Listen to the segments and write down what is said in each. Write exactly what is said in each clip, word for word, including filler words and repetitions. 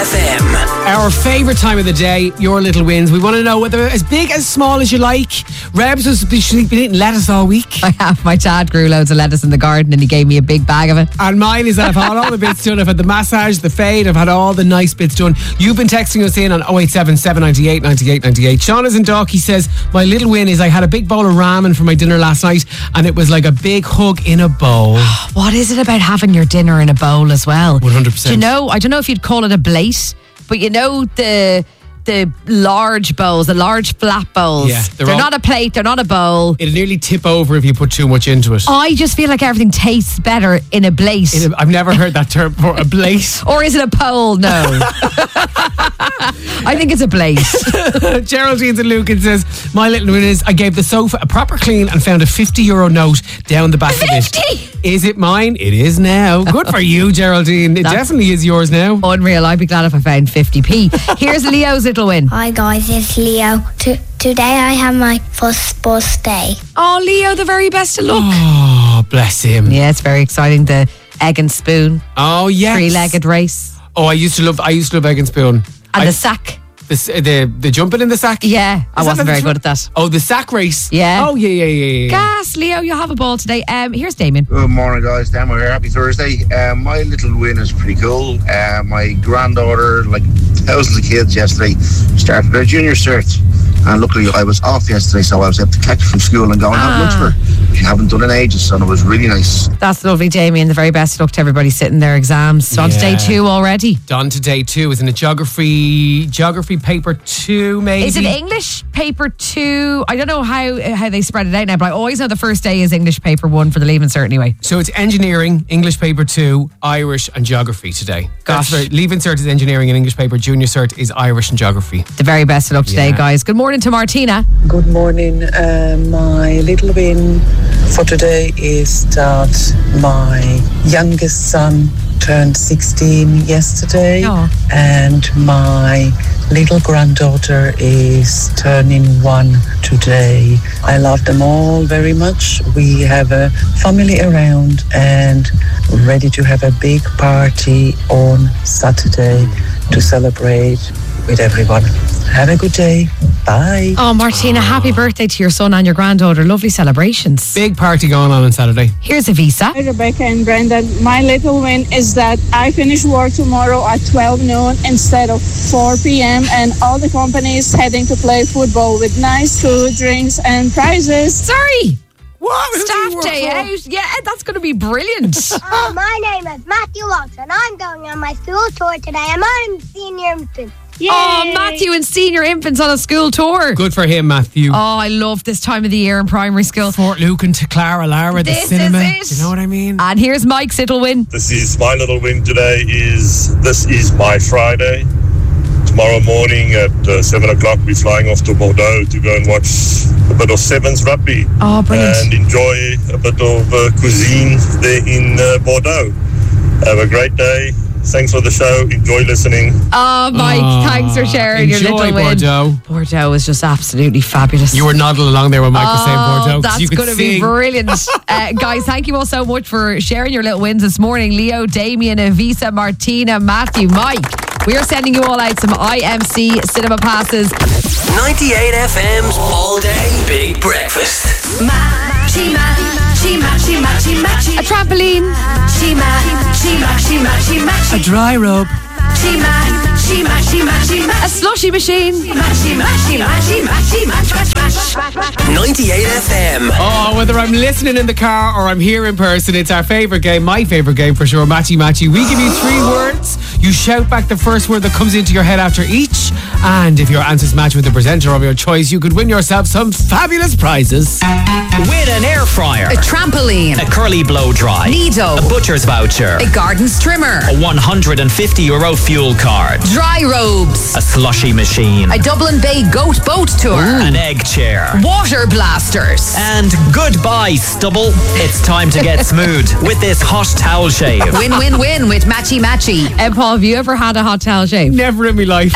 F M. Our favourite time of the day, your little wins. We want to know whether as big, as small as you like. Rebs has been eating lettuce all week. I have. My dad grew loads of lettuce in the garden and he gave me a big bag of it. And mine is that I've had all the bits done. I've had the massage, the fade, I've had all the nice bits done. You've been texting us in on oh eight seven, seven nine eight, nine eight nine eight. Sean is in Dock. He says, my little win is I had a big bowl of ramen for my dinner last night and it was like a big hug in a bowl. What is it about having your dinner in a bowl as well? one hundred percent. Do you know, I don't know if you'd call it a plate, but you know the the large bowls, the large flat bowls. Yeah, they're they're all- not a plate, they're not a bowl. It'll nearly tip over if you put too much into it. I just feel like everything tastes better in a plate. In a, I've never heard that term before. A plate. Or is it a pole? No. I think it's a plate. Geraldine's in Lucan says, my little win is I gave the sofa a proper clean and found a fifty euro note down the back fifty? of it. Is it mine? It is now. Good for you, Geraldine. It That's- definitely is yours now. Unreal. I'd be glad if I found fifty p. Here's Leo's little win. Hi guys, it's Leo. T- today I have my first birthday. Oh, Leo, the very best of luck. Oh, bless him. Yeah, it's very exciting. The egg and spoon, Oh, yes. three-legged race, Oh, I used to love I used to love egg and spoon. and I, the sack. the, s- the the jumping in the sack? Yeah, I Is that wasn't the very thr- good at that. Oh, the sack race? Yeah. Oh, yeah, yeah, yeah, yeah. Gas, Leo, you have a ball today. Um, here's Damien. Good morning, guys. Dan here. Happy Thursday. Uh, my little win is pretty cool. Uh, my granddaughter, like thousands of kids yesterday, started their junior cert. And luckily, I was off yesterday, so I was able to catch her from school and go and have lunch for her. She haven't done in ages, and it was really nice. That's lovely, Damien. The very best of luck to everybody sitting their exams. So on to day Yeah. two already. Done to day two. Isn't it geography, geography paper two, maybe? Is it English paper two? I don't know how how they spread it out now, but I always know the first day is English paper one for the Leaving Cert anyway. So it's engineering, English paper two, Irish and geography today. Gosh. That's right. Leaving cert is engineering and English paper. Junior cert is Irish and geography. The very best of luck today, Yeah. guys. Good morning to Martina. Good morning. Uh, my little win for today is that my youngest son turned sixteen yesterday, Oh. and my little granddaughter is turning one today. I love them all very much. We have a family around and ready to have a big party on Saturday to celebrate with everyone. Have a good day. Bye. Oh, Martina, happy birthday to your son and your granddaughter. Lovely celebrations. Big party going on on Saturday. Here's a visa. Hi, Rebecca and Brendan. My little win is that I finish work tomorrow at twelve noon instead of four p.m. and all the companies heading to play football with nice food, drinks and prizes. Sorry. What? Who do you Staff work day for? out. Yeah, that's going to be brilliant. Oh, my name is Matthew Watson. I'm going on my school tour today and I'm senior infant. Yay! Oh, Matthew and senior infants on a school tour. Good for him, Matthew. Oh, I love this time of the year in primary school. Fort Lucan to Clara Lara, the This is cinema. it. Do you know what I mean? And here's Mike's little win. This is my little win today. Is this is my Friday. Tomorrow morning at uh, seven o'clock, we're flying off to Bordeaux to go and watch a bit of Sevens rugby Oh, brilliant. and enjoy a bit of uh, cuisine there in uh, Bordeaux. Have a great day. Thanks for the show. Enjoy listening. Oh, Mike, Oh, thanks for sharing your enjoy little win. Bordeaux. Bordeaux is just absolutely fabulous. You were nodding along there when Mike was saying Oh, Bordeaux. 'cause that's you could going to be sing. brilliant. uh, guys, thank you all so much for sharing your little wins this morning. Leo, Damien, Avisa, Martina, Matthew, Mike. We are sending you all out some I M C cinema passes. ninety-eight F M's All Day Big Breakfast. Matchy, matchy, matchy, matchy, matchy. A trampoline. Matchy, matchy, matchy, matchy, matchy. A dry rub. Matchy, matchy, matchy, matchy, A matchy. slushy machine. Matchy, matchy, matchy, matchy, match, match, match, match. ninety-eight F M. Oh, whether I'm listening in the car or I'm here in person, it's our favourite game, my favourite game for sure, Matchy Matchy. We give you three words. You shout back the first word that comes into your head after each. And if your answers match with the presenter of your choice, you could win yourself some fabulous prizes. Win an air fryer, A trampoline. a curly blow dry, Nido. a butcher's voucher, A garden trimmer. a one hundred fifty euro fuel card, Dry robes. a slushy machine, A Dublin Bay goat boat tour. an egg chair. Water blasters. And goodbye, stubble. It's time to get smooth with this hot towel shave. Win, win, win with Matchy Matchy. And Paul, have you ever had a hot towel shave? Never in my life.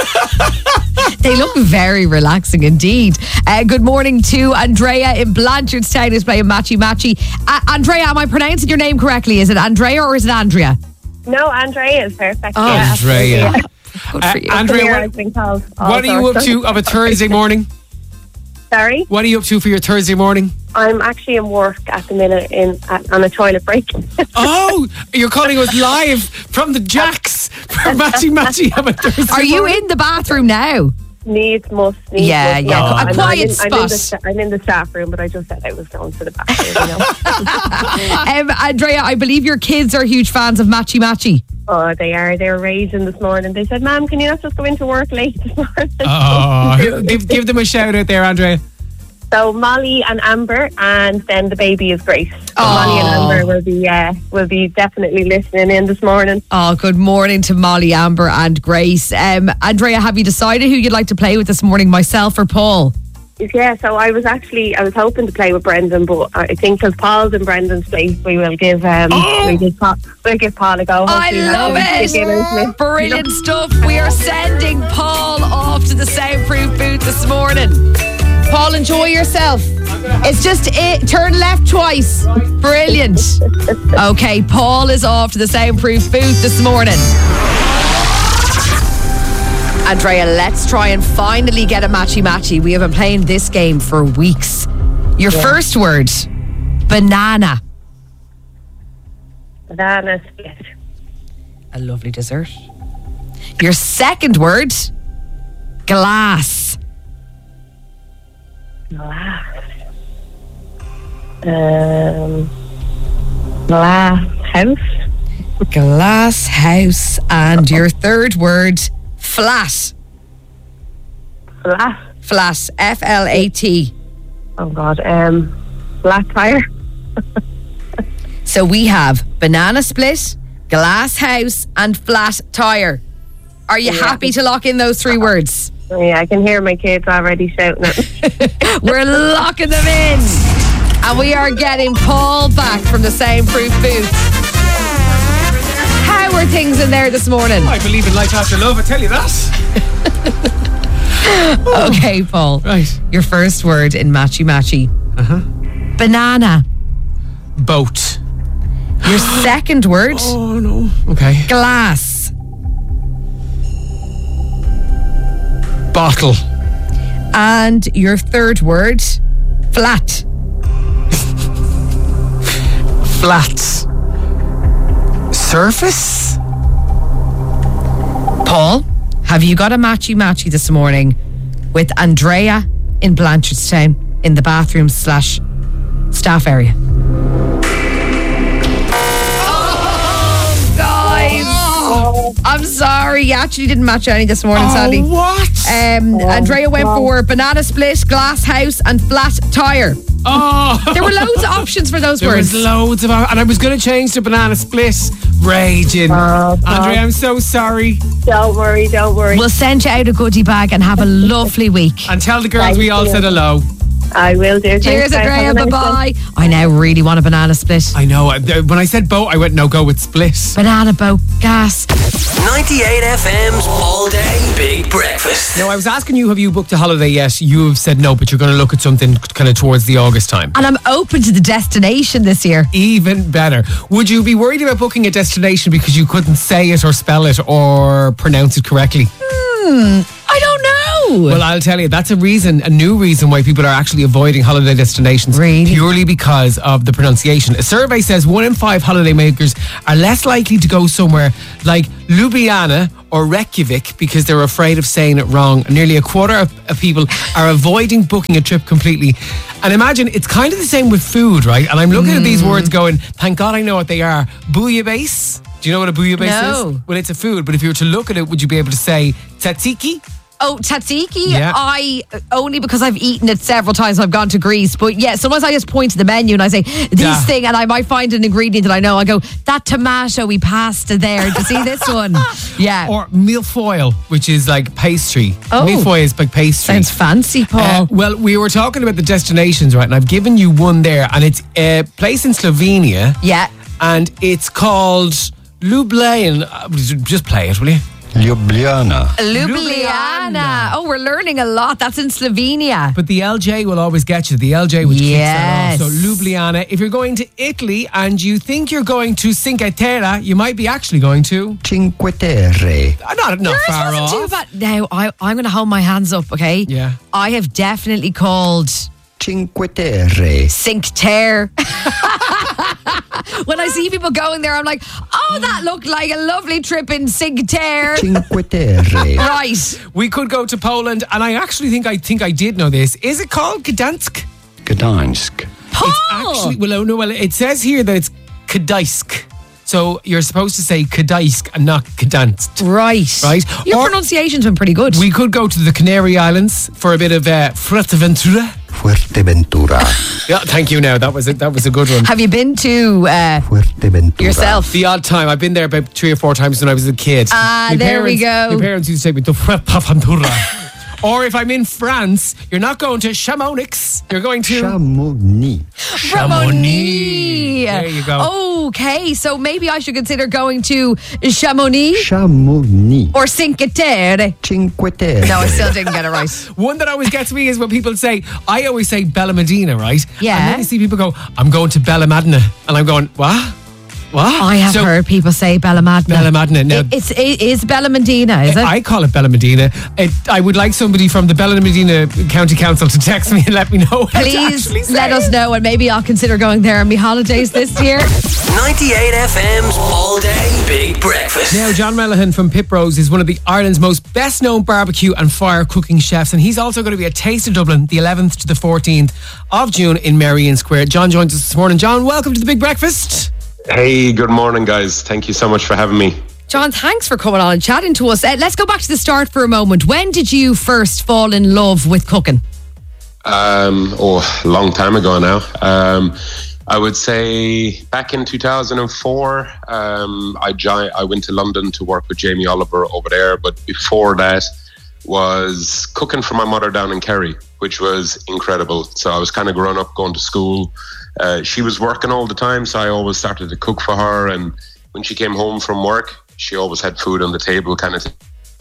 They look very relaxing indeed. Uh, good morning to Andrea in Blanchardstown who's playing Matchy Matchy. Uh, Andrea, am I pronouncing your name correctly? Is it Andrea or is it Andrea? No, Andrea is perfect. Oh, yeah, Andrea. absolutely. Good Uh, for you. Andrea, Here what, I've been called all what are you up sorts. to of a Thursday morning? Sorry? What are you up to for your Thursday morning? I'm actually in work at the minute in at, on a toilet break. Oh, you're calling us live from the Jacks for Matchy Matchy on a Thursday Are you morning? in the bathroom now? Needs, must, needs, Yeah, must. yeah, No, a I'm- quiet I'm in, I'm in, the, spot. sta- I'm in the staff room, but I just said I was going to the bathroom, you know. Um, Andrea, I believe your kids are huge fans of Matchy Matchy. Oh, they are. They were raging this morning. They said, Ma'am, can you not just go into work late this morning? Oh, give, give them a shout out there, Andrea. So Molly and Amber, and then the baby is Grace. So Molly and Amber will be uh, will be definitely listening in this morning. Oh, good morning to Molly, Amber and Grace. Um, Andrea, have you decided who you'd like to play with this morning, myself or Paul? Yeah, so I was actually I was hoping to play with Brendan, but I think because Paul's in Brendan's place, we will give um we'll give Paul, we'll give Paul a go. I Hopefully love he'll dig in, isn't it. Brilliant stuff. We are sending Paul off to the soundproof booth this morning. Paul, enjoy yourself. It's just it. Turn left twice. Brilliant. Okay, Paul is off to the soundproof booth this morning. Andrea, let's try and finally get a matchy matchy. We have been playing this game for weeks. Your Yeah. first word, banana. Banana split. A lovely dessert. Your second word, glass. Glass. Um, glass house. Glass house. And your third word, flat. Flat. Flat. F L A T. Oh God. Um, flat tire. So we have banana split, glass house, and flat tire. Are you Yeah. happy to lock in those three words? Yeah, I can hear my kids already shouting at me. We're locking them in. And we are getting Paul back from the soundproof booth. How are things in there this morning? I believe in life after love, I tell you that. Okay, Paul. Right. Your first word in Matchy Matchy. Uh-huh. Banana. Boat. Your second word, Oh, no. Okay. glass. Bottle. And your third word, flat. Flat. Surface? Paul, have you got a matchy matchy this morning with Andrea in Blanchardstown in the bathroom slash staff area? Oh, guys. I'm sorry, you actually didn't match any this morning, Oh, sadly. what? Um, Andrea went for banana split, glass house, and flat tire. Oh. There were loads of options for those There words. was loads of, and I was going to change to banana split. Raging. Andrea, I'm so sorry. Don't worry, don't worry. We'll send you out a goodie bag and have a lovely week. And tell the girls Thank we all you. said hello. I will do. Cheers, Thanks, guys. Andrea. Have a Bye nice bye. I now really want a banana split. I know. uh, When I said boat, I went, no, go with split. Banana boat gas. ninety-eight F M's All Day Big Breakfast. No, I was asking you, have you booked a holiday yet? You have said no, but you're going to look at something kind of towards the August time. And I'm open to the destination this year. Even better. Would you be worried about booking a destination because you couldn't say it or spell it or pronounce it correctly? Hmm. I don't know. Well, I'll tell you, that's a reason, a new reason why people are actually avoiding holiday destinations. Really? Purely because of the pronunciation. A survey says one in five holiday makers are less likely to go somewhere like Ljubljana or Reykjavik because they're afraid of saying it wrong. Nearly a quarter of, of people are avoiding booking a trip completely. And imagine, it's kind of the same with food, right? And I'm looking at these words going, thank God I know what they are. Bouillabaisse. Do you know what a bouillabaisse No. is? Well, it's a food, but if you were to look at it, would you be able to say tzatziki? Oh, tzatziki? Yeah. I, only because I've eaten it several times when I've gone to Greece. But yeah, sometimes I just point to the menu and I say, this Yeah. thing, and I might find an ingredient that I know. I go, that tomato-y pasta there. Do you see this one? Yeah. Or milfoil, which is like pastry. Oh. Milfoil is like pastry. Sounds fancy, Paul. Uh, well, we were talking about the destinations, right? And I've given you one there, and it's a place in Slovenia. Yeah. And it's called Ljubljana. Uh, Just play it, will you? Ljubljana. Ljubljana. Oh, we're learning a lot. That's in Slovenia. But the L J will always get you. The L J which Yes. kicks that off. So Ljubljana. If you're going to Italy and you think you're going to Cinque Terre, you might be actually going to Cinque Terre. Uh, Not, not Yours far wasn't off. too bad. Now, I, I'm going to hold my hands up, okay? Yeah. I have definitely called Cinque Terre. Cinque Terre. When I see people going there, I'm like, oh, that looked like a lovely trip in Cinque Terre. Cinque Terre. Right. We could go to Poland, and I actually think I think I did know this. Is it called Gdansk? Gdańsk. Paul! It's actually well, oh, no, well, it says here that it's Gdańsk. So you're supposed to say Gdańsk and not Gdansk. Right. Right? Your Or pronunciation's been pretty good. we could go to the Canary Islands for a bit of uh, Fuerteventura. Fuerteventura. Yeah, thank you. Now that was a, that was a good one. Have you been to uh, Fuerteventura. yourself? The odd time I've been there about three or four times when I was a kid. Ah, My there we parents- go. My parents used to take me to Fuerteventura. Or if I'm in France, you're not going to Chamonix. You're going to Chamonix. Chamonix. There you go. Okay, so maybe I should consider going to Chamonix Chamonix. or Cinque Terre. Cinque Terre. No, I still didn't get it right. One that always gets me is when people say, I always say Bella Medina, right? Yeah. And then I see people go, I'm going to Bella Madina. And I'm going, what? What? I have So, heard people say Bella Madina. Bella Madina. Now, It, it's, it is Bella Medina, is it? I call it Bella Medina. It, I would like somebody from the Bella Medina County Council to text me and let me know. how to Please actually say let us it. know, and maybe I'll consider going there on my holidays this year. ninety-eight F M's All Day Big Breakfast. Now, John Mellahan from Pip Rose is one of the Ireland's most best-known barbecue and fire cooking chefs, and he's also going to be at Taste of Dublin the eleventh to the fourteenth of June in Merrion Square. John joins us this morning. John, welcome to the Big Breakfast. Hey, good morning, guys. Thank you so much for having me. John, thanks for coming on and chatting to us. Uh, let's go back to the start for a moment. When did you first fall in love with cooking? Um, oh, a long time ago now. Um, I would say back in two thousand four, um, I, gi- I went to London to work with Jamie Oliver over there. But before that was cooking for my mother down in Kerry, which was incredible. So I was kind of growing up, going to school. Uh, she was working all the time, so I always started to cook for her. And when she came home from work, she always had food on the table, kind of thing.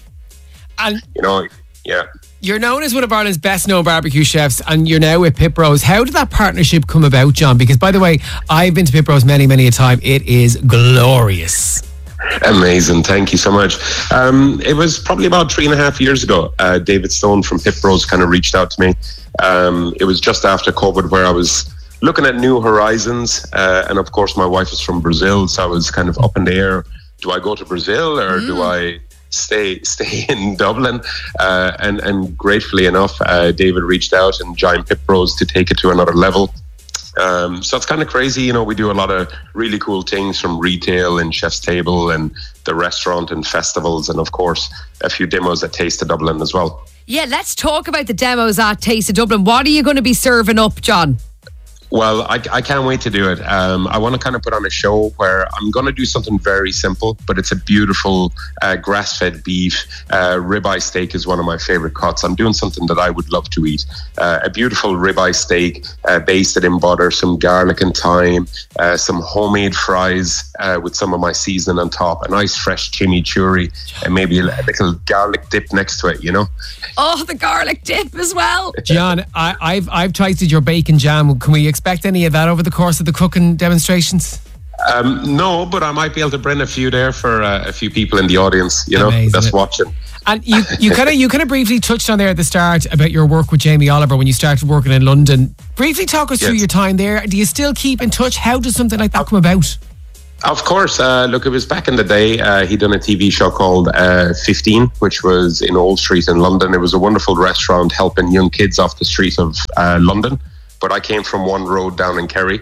And You know, yeah. you're known as one of Ireland's best-known barbecue chefs, and you're now with Pip Rose. How did that partnership come about, John? Because, by the way, I've been to Pip Rose many, many a time. It is glorious. Amazing. Thank you so much. Um, it was probably about three and a half years ago. Uh, David Stone from Pip Rose kind of reached out to me. Um, it was just after COVID where I was looking at new horizons. Uh, and of course, my wife is from Brazil. So I was kind of up in the air. Do I go to Brazil or do I stay stay in Dublin? Uh, and, and gratefully enough, uh, David reached out and joined Pip Rose to take it to another level. Um, so it's kind of crazy, you know, we do a lot of really cool things from retail and Chef's Table and the restaurant and festivals, and of course a few demos at Taste of Dublin as well. Yeah, let's talk about the demos at Taste of Dublin. What are you going to be serving up, John? Well, I, I can't wait to do it. Um, I want to kind of put on a show where I'm going to do something very simple, but it's a beautiful uh, grass-fed beef. Uh, ribeye steak is one of my favorite cuts. I'm doing something that I would love to eat. Uh, a beautiful ribeye steak, uh, basted in butter, some garlic and thyme, uh, some homemade fries uh, with some of my seasoning on top, a nice fresh chimichurri, and maybe a little garlic dip next to it, you know? Oh, the garlic dip as well. John, I, I've I've tasted your bacon jam. Can we expect any of that over the course of the cooking demonstrations? Um, no, but I might be able to bring a few there for uh, a few people in the audience, you know, Amazing. that's watching. And you, you kind of you kind of briefly touched on there at the start about your work with Jamie Oliver when you started working in London. Briefly talk us through Yes. your time there. Do you still keep in touch? How does something like that come about? Of course. Uh, look, it was back in the day. Uh, he'd done a T V show called uh, fifteen, which was in Old Street in London. It was a wonderful restaurant helping young kids off the street of uh, London. But I came from one road down in Kerry.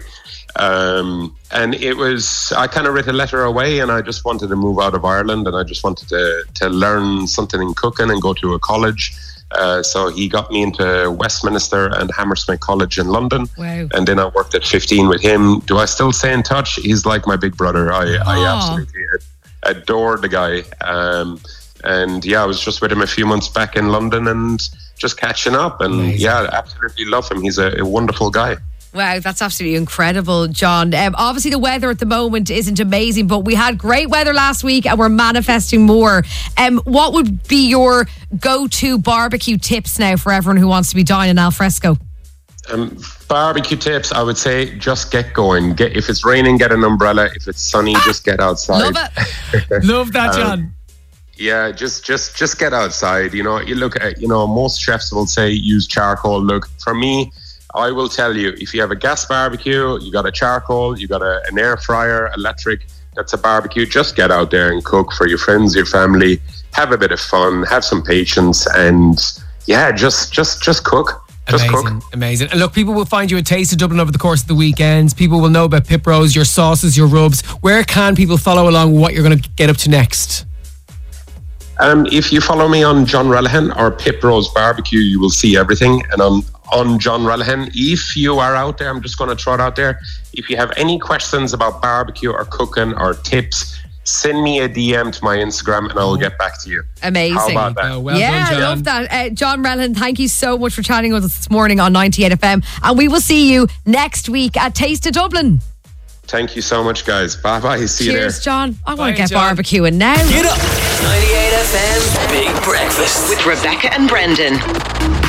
Um, and it was, I kind of wrote a letter away, and I just wanted to move out of Ireland, and I just wanted to, to learn something in cooking and go to a college. Uh, so he got me into Westminster and Hammersmith College in London. Wow. And then I worked at fifteen with him. Do I still stay in touch? He's like my big brother. I, I Aw. absolutely adore the guy. Um, and yeah, I was just with him a few months back in London and just catching up. And Amazing. yeah, absolutely love him. He's a, a wonderful guy. Wow, that's absolutely incredible, John. Um, obviously, the weather at the moment isn't amazing, but we had great weather last week and we're manifesting more. Um, what would be your go-to barbecue tips now for everyone who wants to be dining al fresco? Um, barbecue tips, I would say just get going. Get If it's raining, get an umbrella. If it's sunny, ah, just get outside. Love it. Love that, John. Um, yeah, just just just get outside. You know, you look at, you know, most chefs will say use charcoal. Look, for me, I will tell you, if you have a gas barbecue, you got a charcoal, you got a, an air fryer, electric, that's a barbecue. Just get out there and cook for your friends, your family. Have a bit of fun, have some patience, and yeah, just just just cook. Just amazing, cook. amazing. And look, people will find you at Taste of Dublin over the course of the weekends. People will know about Pip Rose, your sauces, your rubs. Where can people follow along what you're going to get up to next? Um, if you follow me on John Relihan or Pip Rose Barbecue, you will see everything. And on, on John Relihan, if you are out there, I'm just going to throw it out there. If you have any questions about barbecue or cooking or tips, send me a D M to my Instagram and I will get back to you. Amazing. How about that? Oh, well yeah, done, John. I love that. Uh, John Relihan, thank you so much for chatting with us this morning on ninety-eight F M. And we will see you next week at Taste of Dublin. Thank you so much, guys. Bye-bye. See you there. Cheers, John. I want Bye, to get John. barbecuing now. Get up. ninety-eight F M's Big Breakfast With Rebecca and Brendan.